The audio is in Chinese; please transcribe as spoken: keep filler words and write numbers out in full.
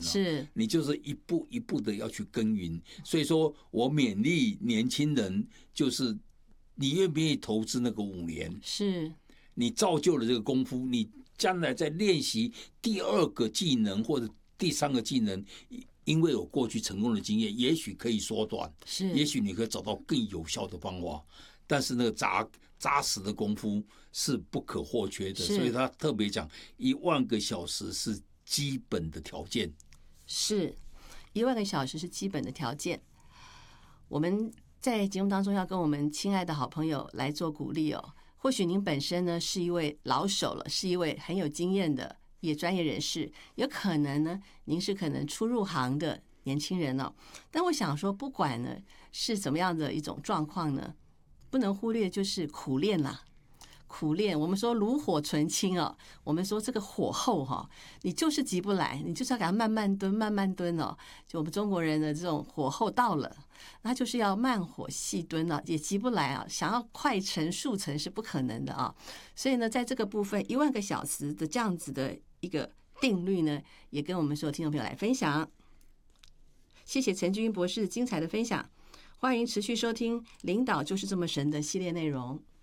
是你就是一步一步的要去耕耘。所以说我勉励年轻人，就是你愿不愿意投资那个五年？ 是你造就了这个功夫，你将来在练习第二个技能或者第三个技能，因为有过去成功的经验，也许可以缩短， 是， 也许你可以找到更有效的方法。但是那个扎扎实的功夫是不可或缺的，所以他特别讲一万个小时是基本的条件。 是一万个小时是基本的条件。我们在节目当中要跟我们亲爱的好朋友来做鼓励哦。或许您本身呢是一位老手了，是一位很有经验的也专业人士，有可能呢您是可能初入行的年轻人哦。但我想说，不管呢是怎么样的一种状况呢，不能忽略就是苦练啦。苦练，我们说炉火纯青哦，我们说这个火候哈、哦，你就是急不来，你就是要给它慢慢炖，慢慢炖哦。就我们中国人的这种火候到了，那就是要慢火细炖啊，也急不来啊。想要快成速成是不可能的啊。所以呢，在这个部分一万个小时的这样子的一个定律呢，也跟我们所有听众朋友来分享。谢谢陈君博士精彩的分享，欢迎持续收听《领导就是这么神》的系列内容。